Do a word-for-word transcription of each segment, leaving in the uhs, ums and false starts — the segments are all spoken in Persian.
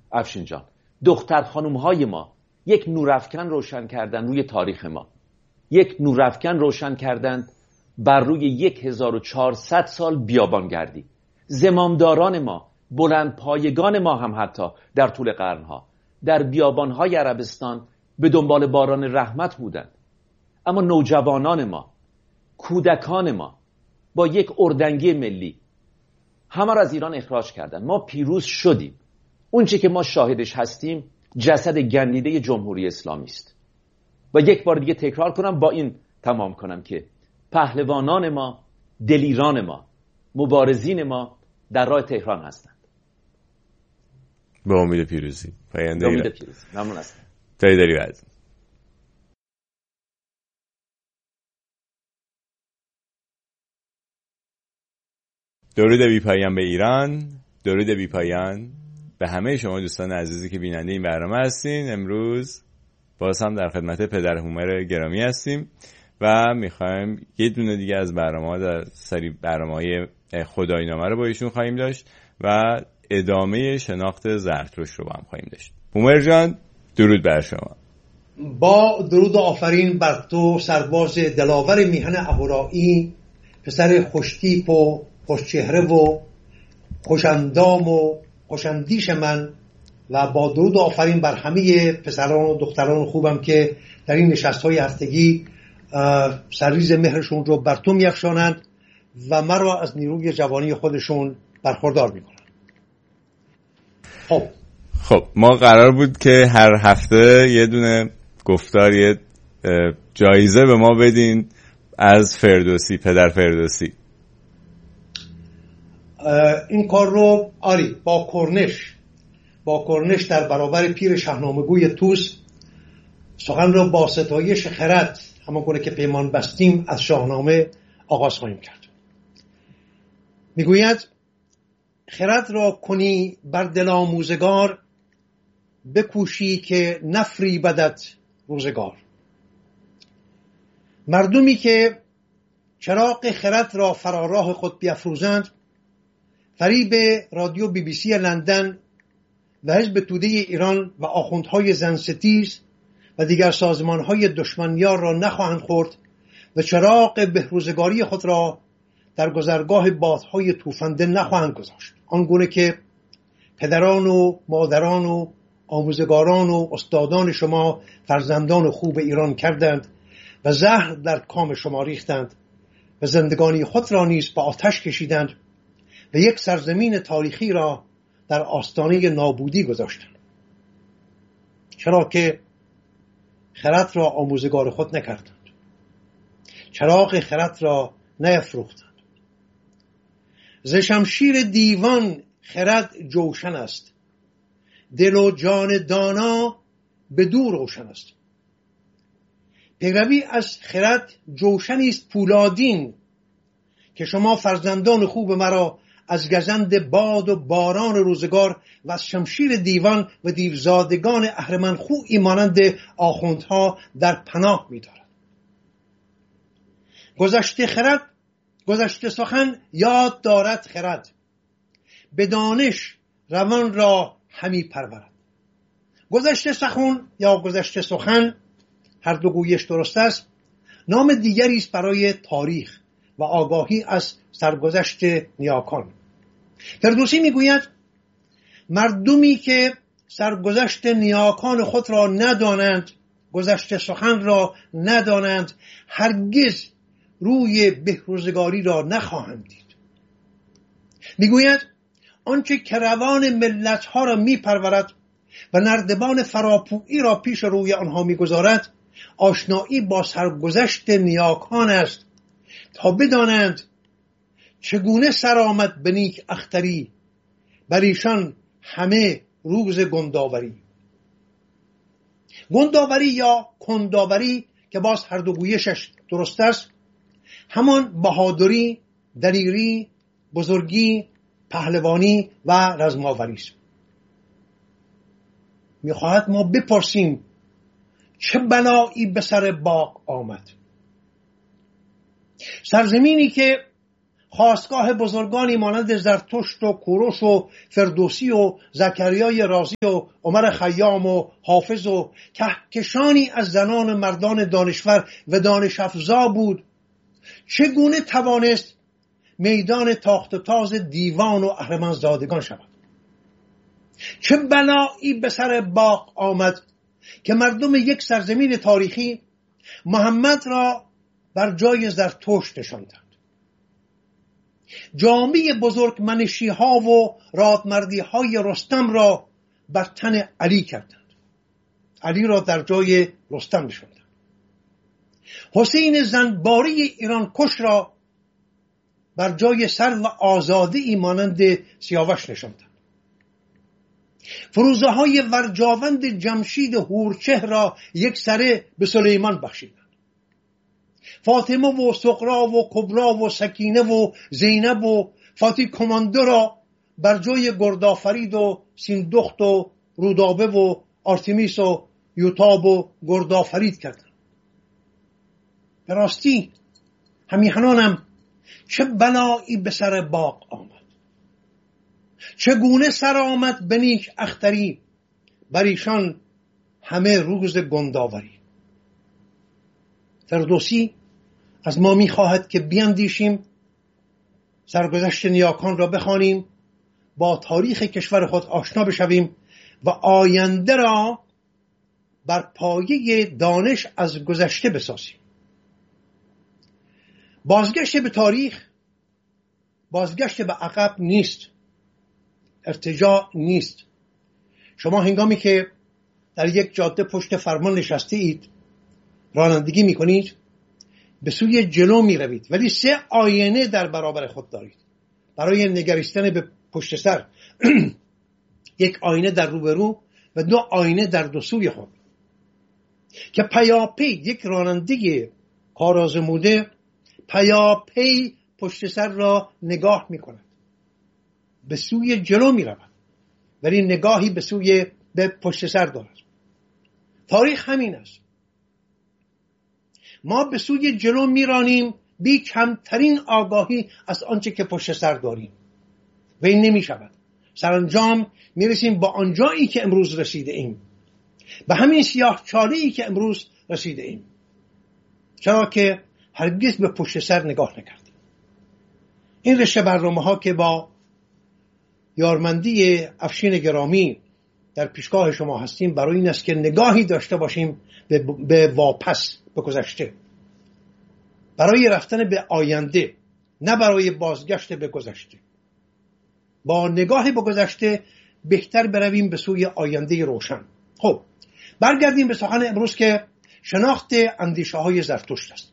افشین جان، دختر خانوم های ما یک نورافکن روشن کردن روی تاریخ ما، یک نورافکن روشن کردند بر روی یک هزار و چهارصد سال بیابانگردی. زمامداران ما، بلند پایگان ما هم حتی در طول قرنها در بیابانهای عربستان به دنبال باران رحمت بودند. اما نوجوانان ما، کودکان ما با یک اردنگی ملی همه را از ایران اخراج کردند. ما پیروز شدیم. اون چه که ما شاهدش هستیم جسد گندیده جمهوری اسلامی است. و یک بار دیگه تکرار کنم، با این تمام کنم که پهلوانان ما، دلیران ما، مبارزین ما در راه تهران هستند. به امید پیروزی. پاینده به امید پیروزی. ممنون هستم. تایی داری بعد. درود بی پایان به ایران، درود بی پایان به همه شما دوستان عزیزی که بیننده این برنامه هستین. امروز باز هم در خدمت پدر هومر گرامی هستیم و میخوایم یه دونه دیگه از برنامه در سری برنامه‌های خدایینامه رو با ایشون خواهیم داشت و ادامه شناخت زرتشت رو با هم خواهیم داشت. هومر جان، درود بر شما. با درود و آفرین بر تو سرباز دلاور میهن اهورایی، پسر خوشتیپ و خوشچهره و خوشندام و خوشندیش من، و با درود و آفرین بر همه پسران و دختران خوبم که در این نشست‌های هفتگی سرریز مهرشون رو بر تو می‌افشانند و مرا از نیروی جوانی خودشون برخوردار می‌کنند. خب خب ما قرار بود که هر هفته یه دونه گفتار، یه جایزه به ما بدین از فردوسی، پدر فردوسی. این کار رو آری با کرنش با کرنش در برابر پیر شاهنامه‌گوی توس سخن را با ستایش خرد همان گونه که پیمان بستیم از شاهنامه آغاز خواهیم کرد. میگوید خرد را کنی بر دل آموزگار، بکوشی که نفری بدت روزگار. مردمی که چراغ خرد را فراراه خود بیافروزند، فریب رادیو بی بی سی لندن و حزب توده ایران و آخوندهای زنستیز و دیگر سازمانهای دشمنیار را نخواهند خورد و چراغ بهروزگاری خود را در گذرگاه بادهای توفنده نخواهند گذاشت، آنگونه که پدران و مادران و آموزگاران و استادان شما فرزندان خوب ایران کردند و زهر در کام شما ریختند و زندگانی خود را نیز با آتش کشیدند و یک سرزمین تاریخی را در آستانه نابودی گذاشتند. چرا که خرد را آموزگار خود نکردند، چراغ خرد را نیفروختند. ز شمشیر دیوان خرد جوشن است، دل و جان دانا به دور روشن است. پیروی از خرد جوشنی است پولادین، که شما فرزندان خوب مرا از گزند باد و باران روزگار و از شمشیر دیوان و دیوزادگان اهرمن خویی مانند آخوندها در پناه می‌دارد. گذشته خرد، گذشته سخن یاد دارد خرد، به دانش روان را همی پرورد. گذشته سخن یا گذشته سخن، هر دو گویش درست است، نام دیگری است برای تاریخ و آگاهی از سرگذشت نیاکان. فردوسی میگوید مردمی که سرگذشت نیاکان خود را ندانند، گذشته سخن را ندانند، هرگز روی بهروزگاری را نخواهند دید. میگوید آنچه که روان ملت‌ها را میپرورد و نردبان فراپویی را پیش روی آنها میگذارد، آشنایی با سرگذشت نیاکان است، تا بدانند چگونه سر آمد به نیک اختری، بر ایشان همه روز گنداوری. گنداوری یا کنداوری که باز هر دو گویشش درست است، همان بهادری، دلیری، بزرگی، پهلوانی و رزماوری است. میخواهد ما بپرسیم چه بلایی به سر باغ آمد؟ سرزمینی که خاستگاه بزرگانی مانند زرتشت و کوروش و فردوسی و زکریای رازی و عمر خیام و حافظ و کهکشانی از زنان مردان دانشور و دانش افزا بود، چگونه توانست میدان تاخت و تاز دیوان و اهرمنزادگان شود؟ چه بلایی به سر باغ آمد که مردم یک سرزمین تاریخی محمد را بر جای زرتشت نشاندند. جامعه بزرگمنشی ها و رادمردی های رستم را بر تن علی کردند. علی را در جای رستم نشاندند. حسین زنباری ایران کش را بر جای سرو آزاده ای مانند سیاوش نشاندند. فروزه های ورجاوند جمشید هورچه را یک سره به سلیمان بخشیدند. فاطمه و سغرا و کبرا و سکینه و زینب و فاتی کماندو را بر جای گردآفرید و سیندخت و رودابه و آرتمیس و یوتاب و گردآفرید کردند. به راستی همیهنانم چه بلایی به سر باغ آمد، چگونه سر آمد به نیک اختری، بر ایشان همه روز گنداوری. فردوسی از ما می‌خواهد که بیندیشیم، سرگذشت نیاکان را بخوانیم، با تاریخ کشور خود آشنا بشویم و آینده را بر پایه دانش از گذشته بسازیم. بازگشت به تاریخ بازگشت به عقب نیست، ارتجاع نیست. شما هنگامی که در یک جاده پشت فرمان نشسته اید، رانندگی میکنید، به سوی جلو می روید، ولی سه آینه در برابر خود دارید برای نگریستن به پشت سر. یک آینه در روبرو و دو آینه در دو سوی خود که پیاپی یک راننده کارآزموده پیاپی پشت سر را نگاه می کند، به سوی جلو می رود ولی نگاهی به سوی به پشت سر دارد. تاریخ همین است. ما به سوی جلو میرانیم بی کمترین آگاهی از آنچه که پشت سر داریم و این نمی شود. سرانجام میرسیم با آنجایی که امروز رسیده ایم، به همین سیاه چاله‌ای که امروز رسیده ایم، چرا که هرگز به پشت سر نگاه نکردیم. این رشته برنامه ها که با یارمندی افشین گرامی در پیشگاه شما هستیم برای این است که نگاهی داشته باشیم به, به واپس، به گذشته، برای رفتن به آینده، نه برای بازگشت به گذشته. با نگاه به گذشته بهتر برویم به سوی آینده روشن. خب برگردیم به سخن امروز که شناخت اندیشه های زرتشت است.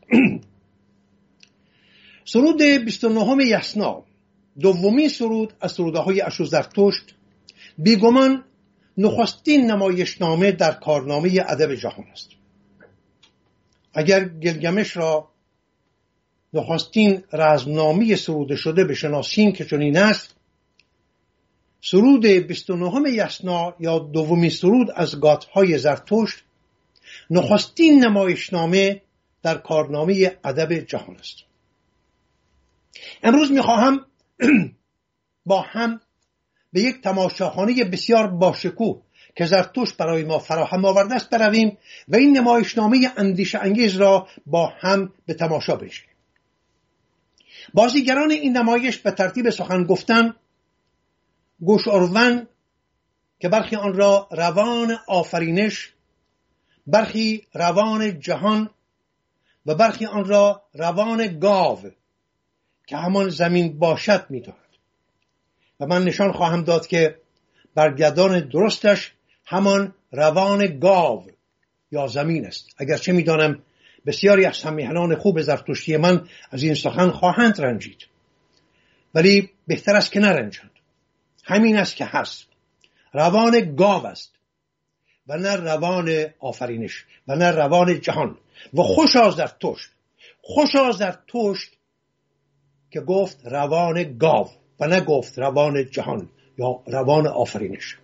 سرود بیست و نهم یسنا، دومین سرود از سروده های اشو زرتشت، بیگمان نخستین نمایشنامه در کارنامه ادب جهان است. اگر گلگمش را نخستین رزمنامه سروده شده بشناسیم که چنین است، سرود بیست و نهم یسنا یا دومین سرود از گاتهای زرتشت نخستین نمایشنامه در کارنامه ادب جهان است. امروز میخواهم با هم به یک تماشاخانه بسیار باشکوه که زرتشت برای ما فراهم آورده است برویم و این نمایشنامه اندیشه انگیز را با هم به تماشا بنشینیم. بازیگران این نمایش به ترتیب سخن گفتن گوش اروان که برخی آن را روان آفرینش، برخی روان جهان و برخی آن را روان گاو که همان زمین باشد می‌داند. و من نشان خواهم داد که برگردان درستش همان روان گاو یا زمین است. اگرچه می‌دانم بسیاری از همیهنان خوب زرتشتی من از این سخن خواهند رنجید، ولی بهتر است که نرنجند. همین است که هست، روان گاو است و نه روان آفرینش و نه روان جهان. و خوشا زرتشت، خوشا زرتشت که گفت روان گاو و نه گفت روان جهان یا روان آفرینش.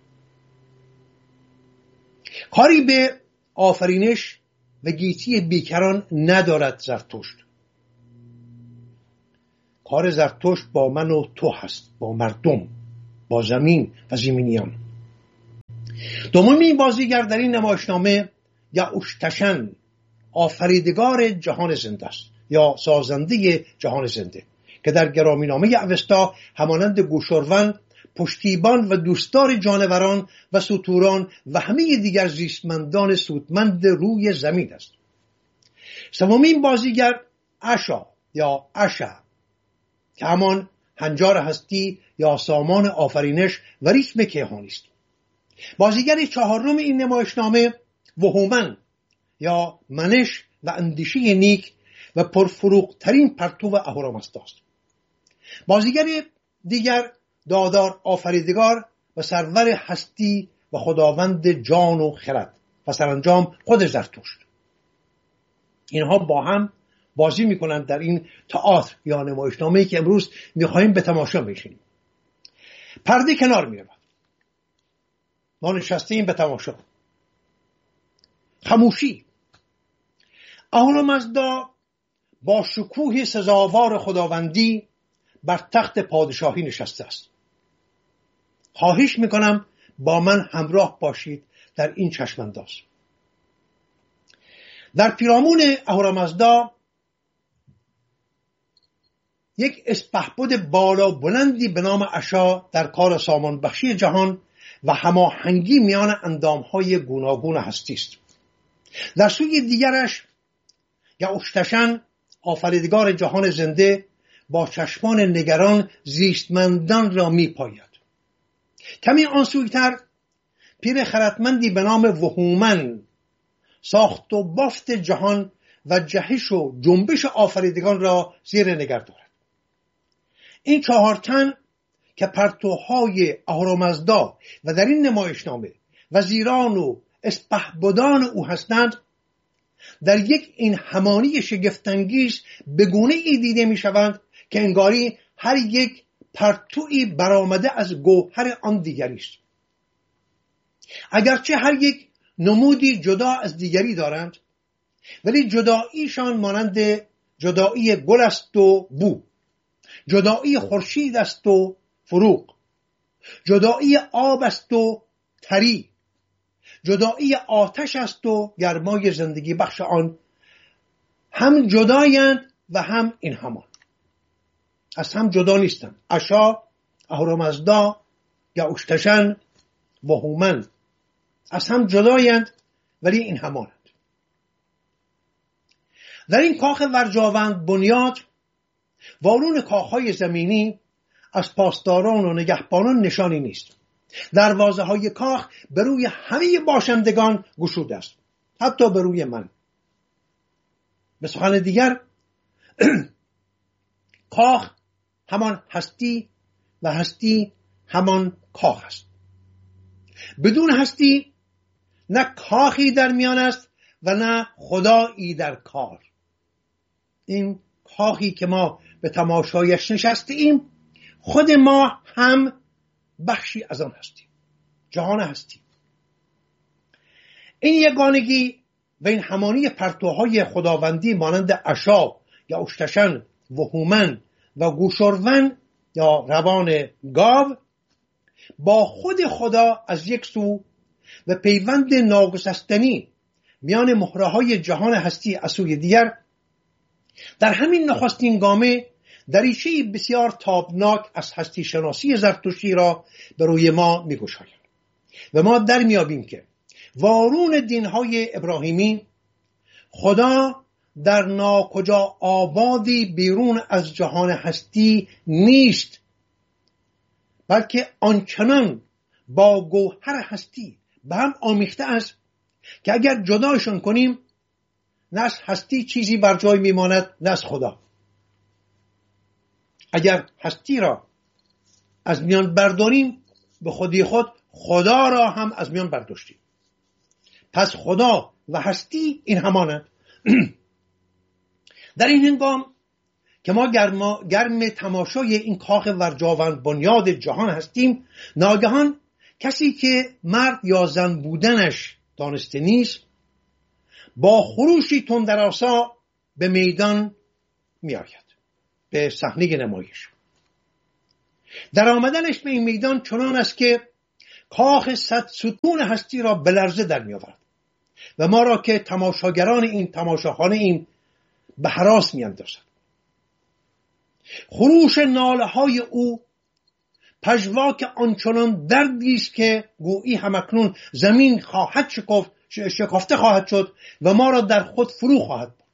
کاری به آفرینش و گیتی بیکران ندارد زرتشت. کار زرتشت با من و تو هست، با مردم، با زمین و زمینیان. دومین بازیگر در این نمایشنامه یعوشتشن، آفریدگار جهان زنده است یا سازنده جهان زنده، که در گرامینامه اوستا همانند گوشورون پشتیبان و دوستدار جانوران و ستوران و همه دیگر زیستمندان سودمند روی زمین است. سومین بازیگر اشا یا اشا که همان هنجار هستی یا سامان آفرینش و ریتم کیهانی است. بازیگر چهارم این نمایشنامه وهومن یا منش و اندیشه نیک و پرفروغ ترین پرتو اهورامزدا است. بازیگر دیگر دادار آفریدگار و سرور هستی و خداوند جان و خرد و سرانجام خود زرتشت. اینها با هم بازی میکنند در این تئاتر یا نمایشنامه‌ای که امروز میخواهیم به تماشا بشینیم. پرده کنار میرود، ما نشستیم به تماشا. خاموشی. اهورامزدا با شکوه سزاوار خداوندی بر تخت پادشاهی نشسته است. خواهش میکنم با من همراه باشید در این چشمانداز. در پیرامون اهورامزدا یک اسپهبد بالا بلندی به نام اشا در کار سامان بخشی جهان و هماهنگی میان اندامهای گوناگون هستی است. در سوی دیگرش یعوشتشن، آفریدگار جهان زنده، با چشمان نگران زیستمندان را می پاید. کمی آن سویتر پیر خردمندی به نام وهومن ساخت و بافت جهان و جهش و جنبش آفریدگان را زیر نگر دارد. این چهار تن که پرتوهای اهورامزدا و در این نمایشنامه وزیران و اسپهبدان او هستند، در یک این همانی شگفت‌انگیز به گونه‌ای دیده می‌شوند که انگاری هر یک پرتویی برآمده از گوهر آن دیگری است. اگرچه هر یک نمودی جدا از دیگری دارند، ولی جداییشان مانند جدایی گل است و بو، جدایی خورشید است و فروغ، جدایی آب است و تری، جدایی آتش است و گرمای زندگی بخش آن. هم جدایند و هم این همان، از هم جدا نیستند. اشا، اهورامزدا، یعوشتشن، وهومن از هم جدایند ولی این همانند. در این کاخ ورجاوند بنیاد وارون کاخهای زمینی از پاسداران و نگهبانان نشانی نیست. دروازه های کاخ به روی همه باشندگان گشوده است، حتی به روی من. به سخن دیگر کاخ همان هستی و هستی همان کاخ است. بدون هستی نه کاخی در میان است و نه خدایی در کار. این کاخی که ما به تماشایش نشستیم، خود ما هم بخشی از آن هستیم، جهان هستیم. این یگانگی و این همانی پرتوهای خداوندی مانند اشا یا اشتشن، وهومن و گوشورون یا روان گاو با خود خدا از یک سو و پیوند ناگسستنی میان مهره‌های جهان هستی از سوی دیگر، در همین نخستین گامه دریچه‌ای بسیار تابناک از هستی شناسی زرتشتی را به روی ما می‌گشاید و ما در میابیم که وارون دین‌های ابراهیمی خدا در ناکجا آبادی بیرون از جهان هستی نیست، بلکه آنچنان با گوهر هستی به هم آمیخته است که اگر جداشون کنیم نه از هستی چیزی بر جای میماند نه از خدا. اگر هستی را از میان برداریم به خودی خود خدا را هم از میان برداشتیم. پس خدا و هستی این همانند. در این هنگام که ما گرم, گرم تماشای این کاخ ورجاوند بنیاد جهان هستیم، ناگهان کسی که مرد یا زن بودنش دانسته نیست با خروشی تندرآسا به میدان می آید. به صحنه نمایش. در آمدنش به این میدان چنان است که کاخ صد ستون هستی را به لرزه در می آورد و ما را که تماشاگران این تماشاخانه ایم به هراس می اندازد. خروش ناله های او پژواک آنچنان دردی است که گویی همکنون زمین خواهد شکافت شکافته خواهد شد و ما را در خود فرو خواهد برد.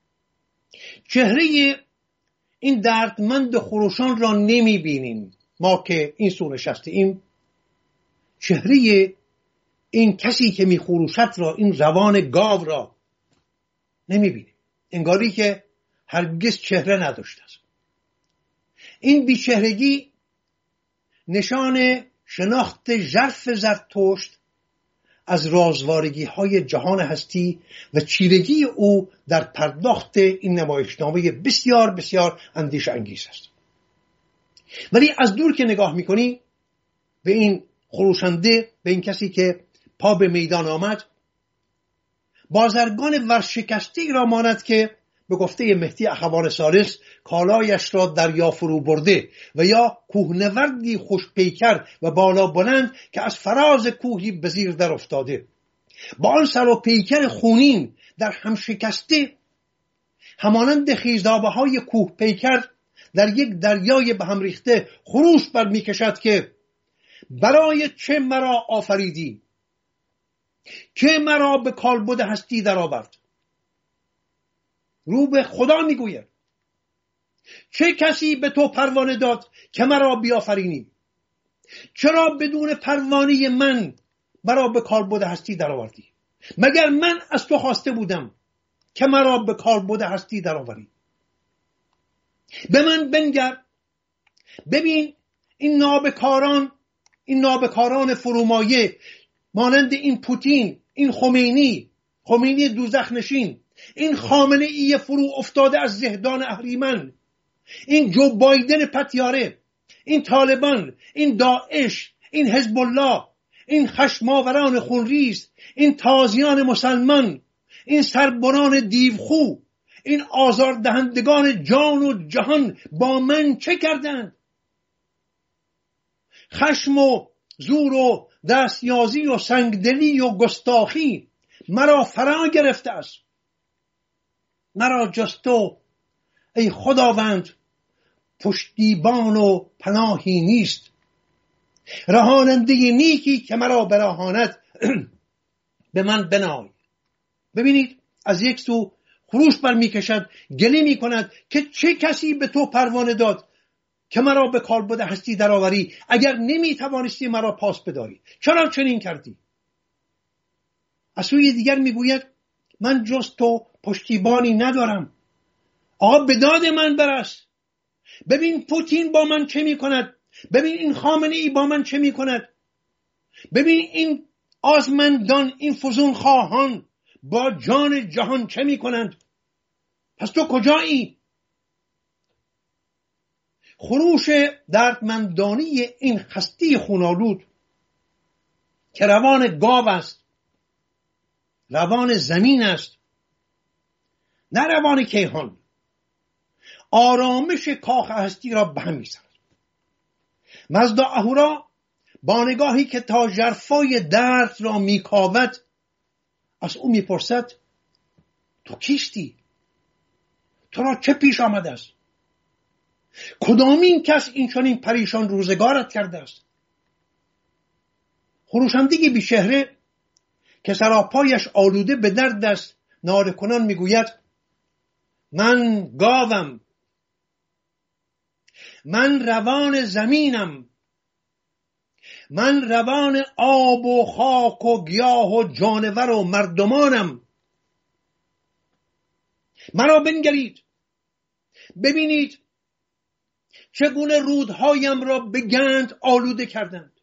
چهره این دردمند خروشان را نمی بینیم ما که این سو نشسته ایم. چهره این کسی که می خروشد را، این روان گاو را نمی بینیم، انگاری که هرگز چهره نداشته است. این بیچهرگی نشان شناخت ژرف زرتشت از رازوارگی های جهان هستی و چیرگی او در پرداخت این نمایشنامه بسیار بسیار اندیش انگیز است. ولی از دور که نگاه میکنی به این خروشنده، به این کسی که پا به میدان آمد، بازرگان ورشکسته را ماند که به گفته مهدی اخوان ثالث کالایش را دریا فرو برده و یا کوهنوردی خوش پیکر و بالا بلند که از فراز کوهی به زیر در افتاده، با آن سر و پیکر خونین در هم شکسته، همانند خیزابه های کوه پیکر در یک دریای به هم ریخته خروش بر می کشد که برای چه مرا آفریدی، که مرا به کالبد هستی در آورد. رو به خدا میگوید چه کسی به تو پروانه داد که مرا بیافرینی؟ چرا بدون پروانه من مرا به کالبد هستی در آوردی؟ مگر من از تو خواسته بودم که مرا به کالبد هستی در آوری؟ به من بنگر، ببین این نابکاران، این نابکاران فرومایه مانند این پوتین، این خمینی، خمینی دوزخ نشین، این خامنه ای فرو افتاده از زهدان اهریمن، این جو بایدن پتیاره، این طالبان، این داعش، این حزب الله، این خشماوران خونریز، این تازیان مسلمان، این سربران دیوخو، این آزاردهندگان جان و جهان با من چه کردند؟ خشم و زور و دستیازی و سنگدلی و گستاخی مرا فرا گرفته است. مرا جز تو ای خداوند پشتیبان و پناهی نیست. رهاننده نیکی که مرا برهاند به من بنای. ببینید از یک سو خروش بر می کشد، گله می کند که چه کسی به تو پروانه داد که مرا به کالبد هستی درآوری؟ اگر نمی توانستی مرا پاس بداری چرا چنین کردی؟ از سوی دیگر می گوید من جز تو پشتیبانی ندارم. آقا به داد من برس. ببین پوتین با من چه می کند، ببین این خامنه ای با من چه می کند، ببین این آزمندان، این فزون خواهان با جان جهان چه می کنند. پس تو کجایی؟ خروش دردمندانی این خستی خونالود که روان گاو است، روان زمین است، نه روان کیهان، آرامش کاخ هستی را به هم می‌زند. مزدا اهورا با نگاهی که تا ژرفای درد را میکاود از او میپرسد تو کیستی؟ تو را چه پیش آمده است؟ کدامین کس این چنین پریشان روزگارت کرده است؟ خروشندگی بی چهره که سراپایش آلوده به درد است ناله کنان میگوید من گاوم، من روان زمینم، من روان آب و خاک و گیاه و جانور و مردمانم. مرا بنگرید، ببینید چگونه رودهایم را به گند آلوده کردند.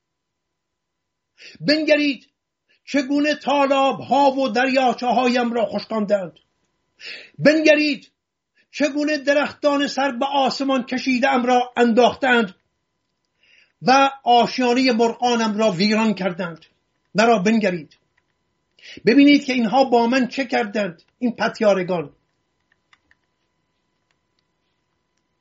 بنگرید چگونه تالاب‌ها و دریاچه‌هایم را خشکاندند. بنگرید چگونه درختان سر به آسمان کشیده‌ام را انداختند و آشیانه مرغانم را ویران کردند. مرا بنگرید، ببینید که اینها با من چه کردند، این پتیارگان.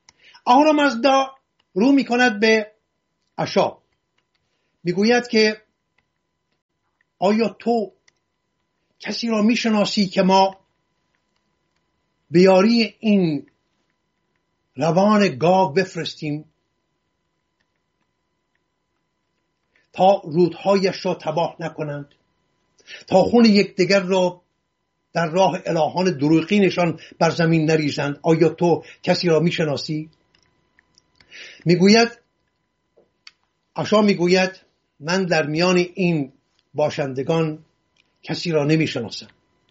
آهورامزدا رو می کند به اشا، میگوید که آیا تو کسی را میشناسی که ما به یاری این روان گاو بفرستیم تا رودهایش را تباه نکنند، تا خون یکدیگر را در راه الهان دروغینشان بر زمین نریزند؟ آیا تو کسی را میشناسی؟ میگوید اشا، میگوید من در میان این باشندگان کسی را نمیشناسم،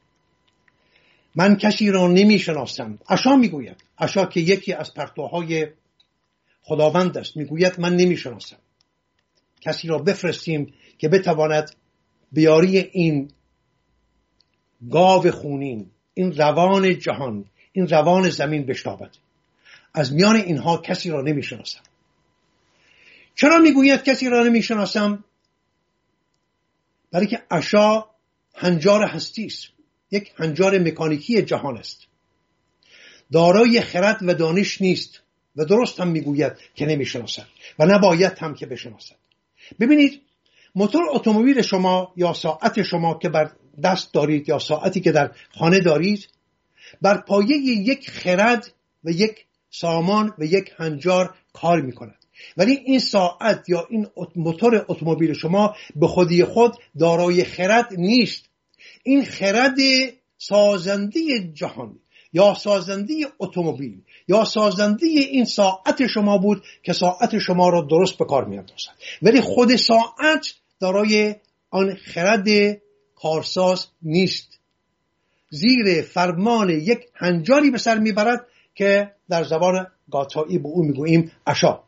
من کسی را نمیشناسم. اشا میگوید، اشا که یکی از پرتوهای خداوند است، میگوید من نمیشناسم. کسی را بفرستیم که بتواند بیاری این گاو خونین، این روان جهان، این روان زمین بشتابد. از میان اینها کسی را نمیشناسم. چرا میگوید کسی را نمیشناسم؟ برای که اشا هنجار هستی است، یک هنجار مکانیکی جهان است، دارای خرد و دانش نیست و درست هم میگوید که نمیشناسد و نباید هم که بشناسد. ببینید، موتور اتومبیل شما یا ساعت شما که بر دست دارید یا ساعتی که در خانه دارید بر پایه یک خرد و یک سامان و یک هنجار کار میکند، ولی این ساعت یا این موتور اتومبیل شما به خودی خود دارای خرد نیست. این خرد سازنده جهان یا سازنده اتومبیل یا سازنده این ساعت شما بود که ساعت شما را درست به کار می‌اندازد، ولی خود ساعت دارای آن خرد کارساز نیست. زیر فرمان یک هنجاری به سر میبرد که در زبان گاتایی به او میگوییم اشا.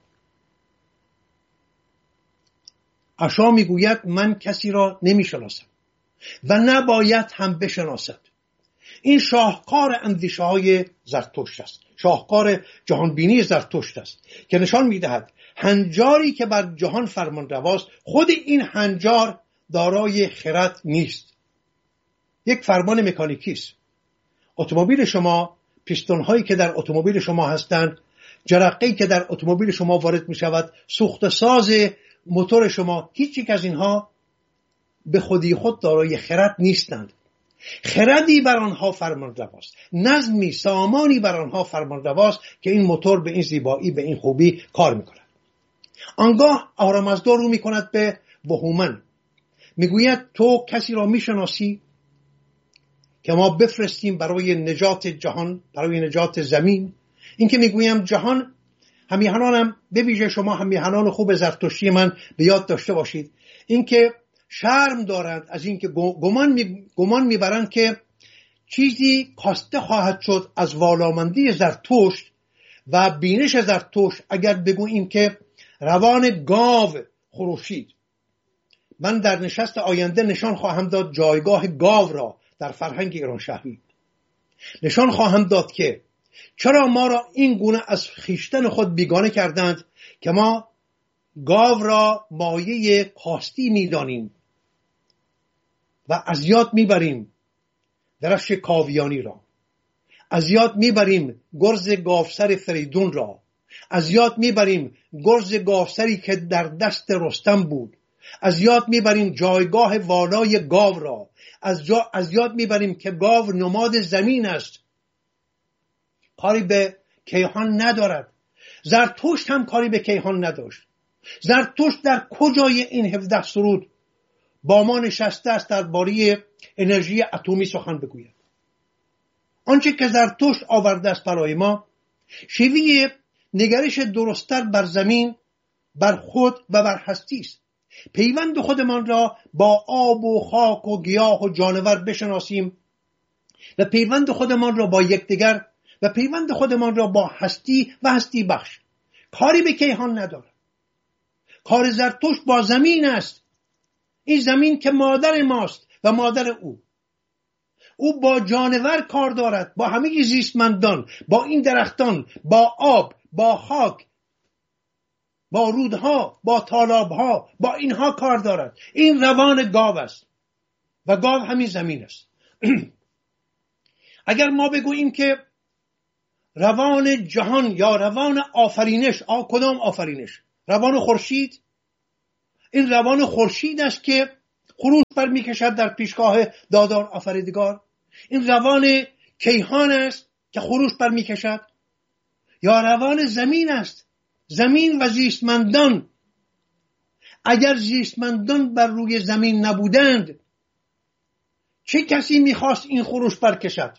اشا میگوید من کسی را نمیشناسم و نباید هم بشناسد. این شاهکار اندیشه های زرتشت است، شاهکار جهانبینی زرتشت است که نشان میدهد هنجاری که بر جهان فرمان رواست، خود این هنجار دارای خرد نیست، یک فرمان مکانیکی است. اتومبیل شما، پیستون هایی که در اتومبیل شما هستند، جرقه‌ای که در اتومبیل شما وارد می شود، سوخت ساز موتور شما، هیچ یک از اینها به خودی خود دارای خرد نیستند. خردی بر آنها فرمان رواست، نظمی، سامانی بر آنها فرمان رواست که این موتور به این زیبایی، به این خوبی کار میکند. آنگاه آهورامزدا رو میکند به بهومن، میگوید تو کسی را میشناسی که ما بفرستیم برای نجات جهان، برای نجات زمین؟ این که میگویم جهان، همیهنانم به ویژه شما همیهنان خوب زرتشتی من به یاد داشته باشید، این که شرم دارند از این که گمان می گمان میبرند که چیزی کاسته خواهد شد از والامندی زرتشت و بینش زرتشت اگر بگوییم که روان گاو خروشید. من در نشست آینده نشان خواهم داد جایگاه گاو را در فرهنگ ایران شهری. نشان خواهم داد که چرا ما را این گونه از خیشتن خود بیگانه کردند که ما گاو را مایه کاستی میدانیم و از یاد میبریم درفش کاویانی را، از یاد میبریم گرز گاوسر فریدون را، از یاد میبریم گرز گاوسری که در دست رستم بود، از یاد میبریم جایگاه والای گاو را، از, جا... از یاد میبریم که گاو نماد زمین است، کاری به کیهان ندارد. زرتشت هم کاری به کیهان نداشت. زرتشت در کجای این هفده سرود با ما نشسته است درباره انرژی اتمی سخن بگوید؟ آنچه که زرتشت آورده است برای ما شیوه نگرش درست‌تر بر زمین، بر خود و بر هستی است. پیوند خودمان را با آب و خاک و گیاه و جانور بشناسیم و پیوند خودمان را با یکدیگر و پیوند خودمان را با هستی و هستی بخش. کاری به کیهان ندارد. کار زرتشت با زمین است، این زمین که مادر ماست و مادر او. او با جانور کار دارد، با همه زیستمندان، با این درختان، با آب، با خاک، با رودها، با تالابها، با اینها کار دارد. این روان گاو است و گاو همین زمین است. اگر ما بگوییم که روان جهان یا روان آفرینش، آ کدام آفرینش؟ روان خورشید. این روان خورشید است که خروش بر میکشد در پیشگاه دادار آفریدگار. این روان کیهان است که خروش بر میکشد. یا روان زمین است، زمین و زیستمندان. اگر زیستمندان بر روی زمین نبودند چه کسی میخواست این خروش برکشد؟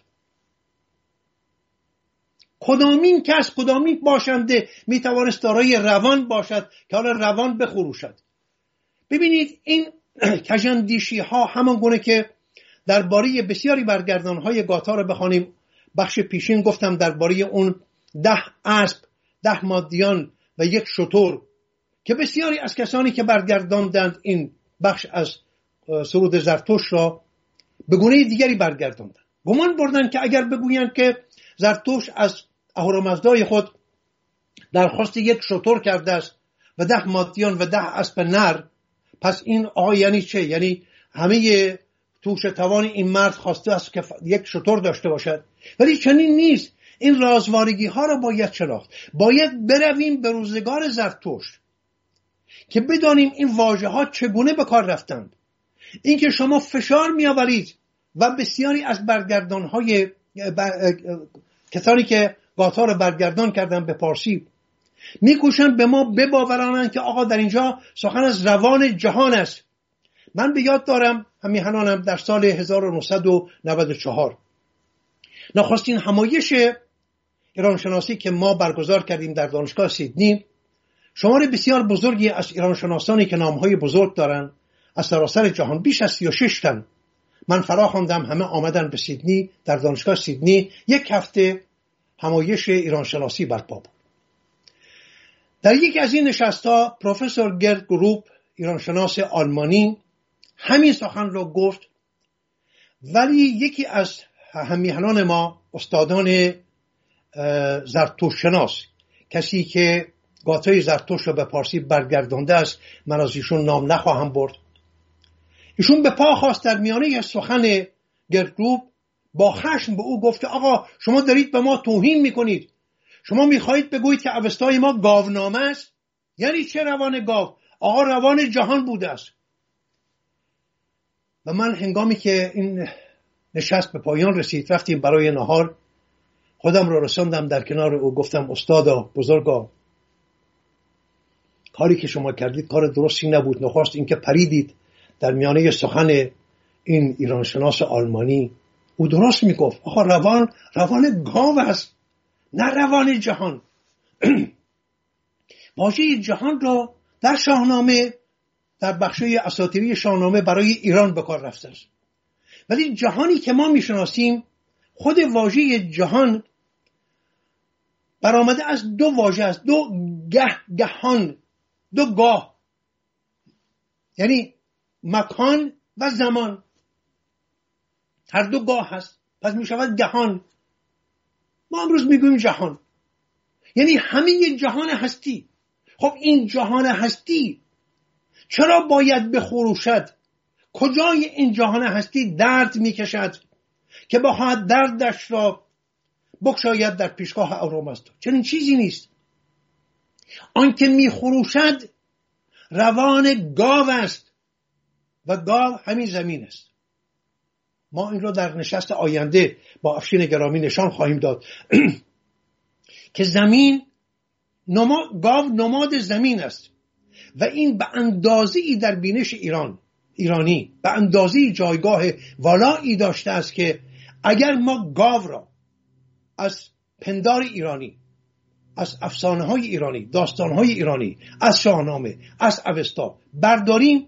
کدامین کس، کدامین باشنده میتوانست دارای روان باشد که حالا روان بخروشد؟ ببینید این کژاندیشی ها همان گونه که درباره بسیاری برگردان های گاتا رو بخوانیم. بخش پیشین گفتم درباره اون ده اسب، ده مادیان و یک شتر که بسیاری از کسانی که برگرداندند این بخش از سرود زرتشت را به گونه دیگری برگرداندند. گمان بردند که اگر بگویند که زرتشت از اهورامزدای خود درخواست یک شتر کرده است و ده مادیان و ده اسب نر، پس این آقا یعنی چه؟ یعنی همه توش توان این مرد خواسته است که یک شتر داشته باشد. ولی چنین نیست. این رازوارگی ها را باید شناخت. باید برویم به روزگار زرتشت که بدانیم این واژه ها چگونه به کار رفتند. این که شما فشار می آورید و بسیاری از برگردان های بر... کسانی که گاتا را برگردان کردن به پارسی میکوشند به ما بباورانند که آقا در اینجا سخن از روان جهان است. من به یاد دارم همیهنانم در سال هزار و نهصد و نود و چهار نخستین همایش ایرانشناسی که ما برگزار کردیم در دانشگاه سیدنی، شمار بسیار بزرگی از ایرانشناسانی که نامهای بزرگ دارن از سراسر جهان، بیش از سی و شش تن، من فرا خواندم، همه آمدن به سیدنی. در دانشگاه سیدنی یک هفته همایش ایرانشناسی برپا بود. در یکی از این نشست‌ها پروفسور گرد گروپ، ایرانشناس آلمانی، همین سخن را گفت. ولی یکی از همیهنان ما، استادان زرتشت شناس، کسی که گاتای زرتشت را به پارسی برگردانده است، من از ایشون نام نخواهم برد، ایشون به پا خواست در میانه سخن گرد گروپ با خشم به او گفت آقا شما دارید به ما توهین میکنید. شما میخواهید بگویید که اوستای ما گاونامه است؟ یعنی چه روان گاو؟ آقا روان جهان بوده است. و من هنگامی که این نشست به پایان رسید، رفتیم برای نهار، خودم را رساندم در کنار او، گفتم استادا بزرگا، کاری که شما کردید کار درستی نبود. نخواست این که پریدید در میانه سخن این ایرانشناس آلمانی. او درست میگفت آقا روان روان گاو است، نه روان جهان. واژه جهان را در شاهنامه، در بخشای اساطیری شاهنامه برای ایران به کار رفته است. ولی جهانی که ما میشناسیم، خود واژه جهان برآمده از دو واژه است، دو گه گهان، دو گاه، یعنی مکان و زمان، هر دو گاه هست، پس می شود جهان. ما امروز میگوییم جهان، یعنی همه جهان هستی. خب این جهان هستی چرا باید بخروشد؟ کجای این جهان هستی درد میکشد که بخواهد دردش را بگشاید در پیشگاه اهورامزدا؟ چنین چیزی نیست. آن که میخروشد روان گاو است و گاو همین زمین است. ما این رو در نشست آینده با افشین گرامی نشان خواهیم داد که زمین نما... گاو نماد زمین است و این به اندازه‌ای در بینش ایران ایرانی به اندازه‌ای جایگاه والایی داشته است که اگر ما گاو را از پندار ایرانی، از افسانه‌های ایرانی، داستان‌های ایرانی، از شاهنامه، از اوستا برداریم،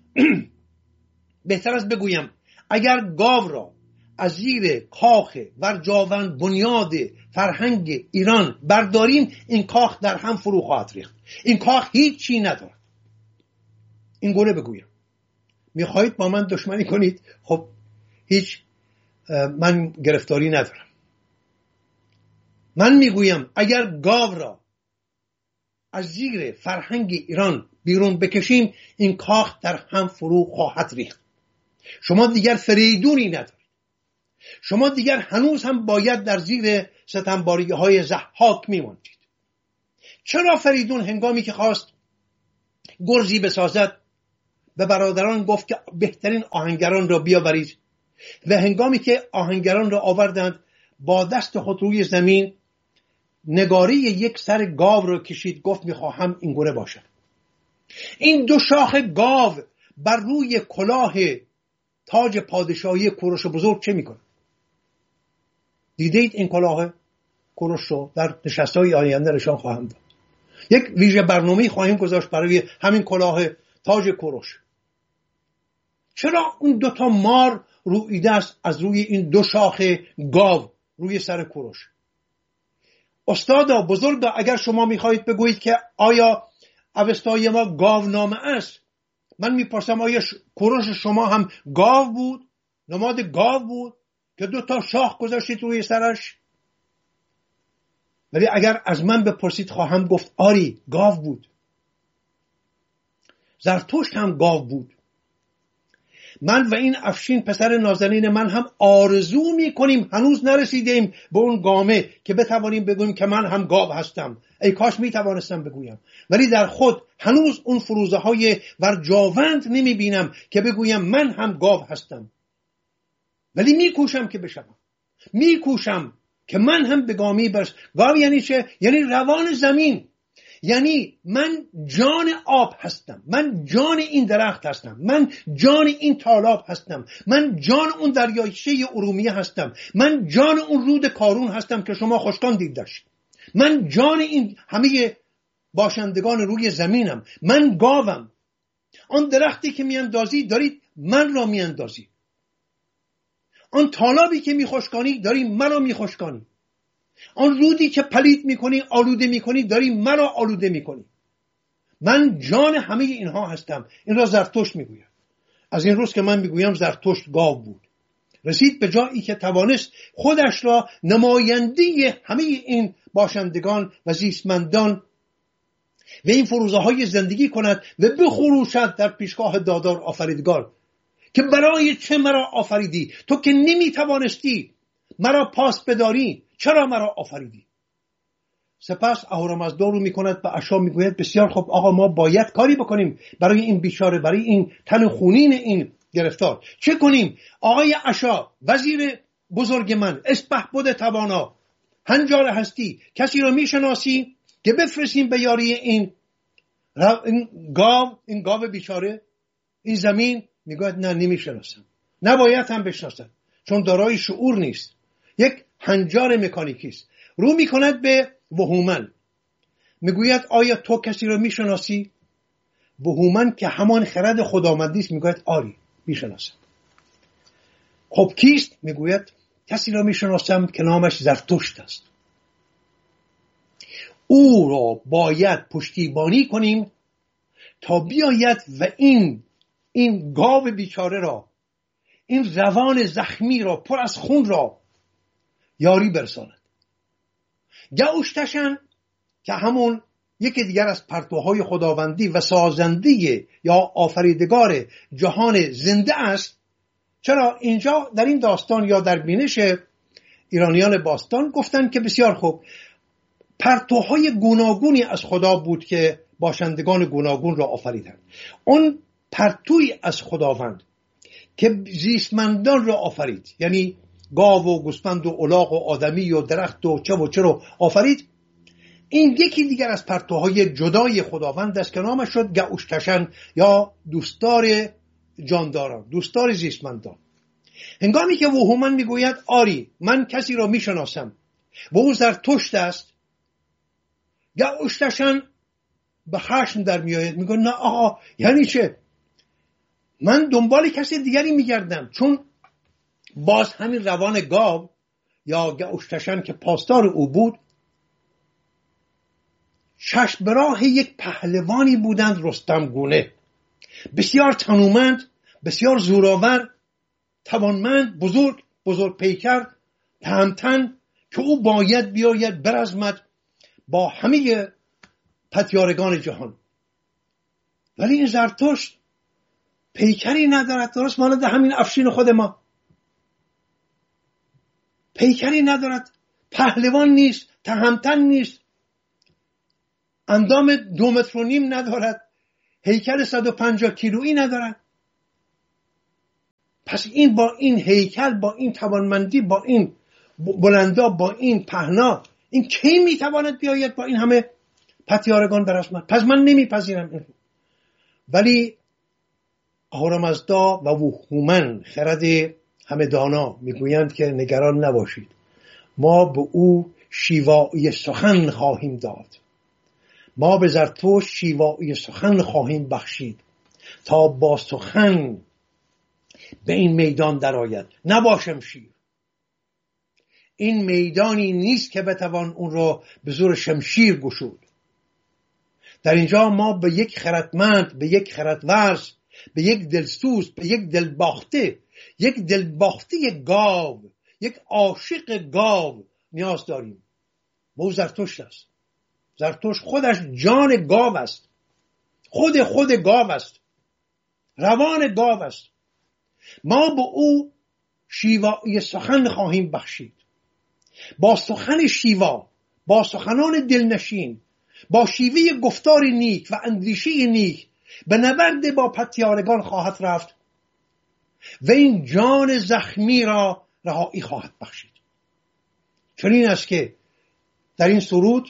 بهتر است بگویم اگر گاو را از زیر کاخ برجاوند بنیاد فرهنگ ایران برداریم، این کاخ در هم فرو خواهد ریخت. این کاخ هیچ چی ندارد. این گونه بگویم. میخواهید با من دشمنی کنید؟ خب هیچ، من گرفتاری ندارم. من میگویم اگر گاو را از زیر فرهنگ ایران بیرون بکشیم، این کاخ در هم فرو خواهد ریخت. شما دیگر فریدونی ندارید. شما دیگر هنوز هم باید در زیر ستمباریه های ضحاک میماندید. چرا فریدون هنگامی که خواست گرزی بسازد به برادران گفت که بهترین آهنگران را بیاورید و هنگامی که آهنگران را آوردند با دست خود روی زمین نگاری یک سر گاو را کشید، گفت میخواهم این گونه باشد. این دو شاخ گاو بر روی کلاه تاج پادشاهی کوروش بزرگ چه میکنه؟ دیدید این کلاه کوروش رو در نشست‌های آینده نشان خواهم داد. یک ویژه برنامه خواهیم گذاشت برای همین کلاه تاج کوروش. چرا اون دوتا مار رویده است از روی این دو شاخ گاو روی سر کوروش؟ استادا بزرگا، اگر شما میخواهید بگویید که آیا اوستای ما گاو نامه است، من میپرسم آیا کوروش شما هم گاو بود؟ نماد گاو بود که دو تا شاخ گذاشتید روی سرش؟ ولی اگر از من بپرسید خواهم گفت آری گاو بود. زرتشت هم گاو بود. من و این افشین پسر نازنین من هم آرزو میکنیم، هنوز نرسیدیم به اون گامه که بتوانیم بگوییم که من هم گاو هستم. ای کاش میتوانستم بگویم، ولی در خود هنوز اون فروزه های ورجاوند نمیبینم که بگویم من هم گاو هستم. ولی میکوشم که بشم، میکوشم که من هم به گامی برس. گاو یعنی چه؟ یعنی روان زمین، یعنی من جان آب هستم، من جان این درخت هستم، من جان این تالاب هستم، من جان اون دریاچه ارومیه هستم، من جان اون رود کارون هستم که شما خوشتان دیدش، من جان این همه باشندگان روی زمینم، من گاوم. آن درختی که میاندازی دارید من را میاندازی، آن تالابی که میخشکانی داری مرا میخشکانی، آن رودی که پلید میکنی آلوده میکنی داری مرا آلوده میکنی. من جان همه اینها هستم. این را زرتشت میگوید. از این روز که من میگویم زرتشت گاو بود، رسید به جایی که توانست خودش را نماینده همه این باشندگان و زیستمندان و این فروزه های زندگی کند و بخروشد در پیشگاه دادار آفریدگار که برای چه مرا آفریدی؟ تو که نمیتوانستی مرا پاس بداری، چرا مرا آفریدی؟ سپس اهورامزدا رو میکند به اشا میگوید بسیار خوب آقا، ما باید کاری بکنیم برای این بیچاره، برای این تن خونین این گرفتار. چه کنیم؟ آقای اشا، وزیر بزرگ من، اسپهبد توانا، هنجار هستی، کسی رو میشناسی که بفرستیم به یاری این این گاو، این گاو بیچاره، این زمین؟ میگوید نه، نمیشناسم. نباید هم بشناسم چون دارای شعور نیست، یک هنجار مکانیکی است. رو میکند به وهومن، میگوید آیا تو کسی رو میشناسی؟ وهومن که همان خرد خداوندی است میگوید آری میشناسم. خب کیست؟ میگوید کسی را میشناسم که نامش زرتشت است. او را باید پشتیبانی کنیم تا بیاید و این این گاو بیچاره را، این روان زخمی را پر از خون را یاری برساند. گاوشتشن که همون یکی دیگر از پرتوهای خداوندی و سازنده یا آفریدگار جهان زنده است. چرا اینجا در این داستان یا در بینش ایرانیان باستان گفتن که بسیار خوب، پرتوهای گوناگونی از خدا بود که باشندگان گوناگون را آفریدند. اون پرتوی از خداوند که زیستمندان را آفرید، یعنی گاو و گوسفند و الاغ و آدمی و درخت و چه و چه رو آفرید، این یکی دیگر از پرتوهای جدای خداوند است که نامش شد گاوشتشن یا دوستدار جانداران، دوستدار زیستمندان. هنگامی که وهومن میگوید آری من کسی را میشناسم و او زرتشت است، گاوشتشن به خشم در میآید، میگه نه آقا، یعنی چه؟ من دنبال کسی دیگری میگردم. چون باز همین روان گاو یا گاوشتشن که پاسدار او بود، چشم به راه یک پهلوانی بودند رستم گونه، بسیار تنومند، بسیار زورآور، توانمند، بزرگ بزرگ پیکر، تهمتن، که او باید بیاید برزمد با همه پتیارگان جهان. ولی این زرتشت پیکری ندارد، درست مانند همین افشین خود ما. پیکری ندارد، پهلوان نیست، تهمتن نیست، اندام دو متر و نیم ندارد، هیکل صد و پنجاه کیلویی ندارد. پس این با این هیکل، با این توانمندی، با این بلندا، با این پهنا، این کی میتواند بیاید با این همه پتیارگان به رسمت؟ پس من نمیپذیرم این. ولی اهورامزدا و هومن خرد همه دانا میگویند که نگران نباشید، ما به او شیوایی سخن خواهیم داد، ما به زرتشت شیوایی سخن خواهیم بخشید تا با سخن به این میدان درآید، نباشم شیر. این میدانی نیست که بتوان اون رو به زور شمشیر گشود. در اینجا ما به یک خردمند، به یک خردورز، به یک دلسوز، به یک دلباخته، یک دلباخته گاو، یک عاشق گاو نیاز داریم. و او زرتشت است. زرتشت خودش جان گاو است، خود خود گاو است، روان گاو است. ما به او شیوایی سخن خواهیم بخشید. با سخن شیوا، با سخنان دلنشین، با شیوه گفتار نیک و اندیشه نیک به نبرد با پتیارگان خواهد رفت و این جان زخمی را رهایی خواهد بخشید. چنین است که در این سرود